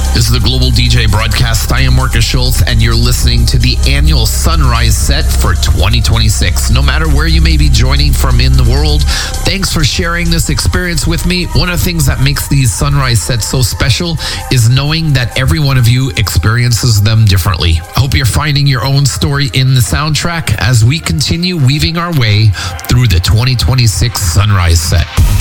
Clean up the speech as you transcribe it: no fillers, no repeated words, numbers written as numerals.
This is the Global DJ Broadcast. I am Marcus Schultz, and you're listening to the annual Sunrise Set for 2026. No matter where you may be joining from in the world, thanks for sharing this experience with me. One of the things that makes these Sunrise Sets so special is knowing that every one of you experiences them differently. I hope you're finding your own story in the soundtrack as we continue weaving our way through the 2026 Sunrise Set.